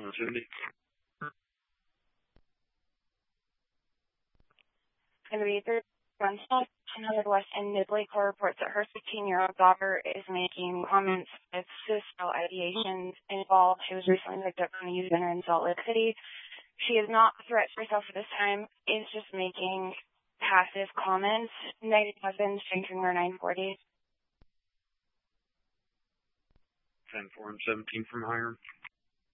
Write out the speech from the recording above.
Cindy. And reader Brunstall, another West End Midlake reports that her 15-year-old daughter is making comments with suicidal ideations involved. She was recently picked up from a youth center in Salt Lake City. She is not a threat to herself at this time, is just making passive comments. Negative husband, drinking her 940. 10-4 and 17 from Hiram.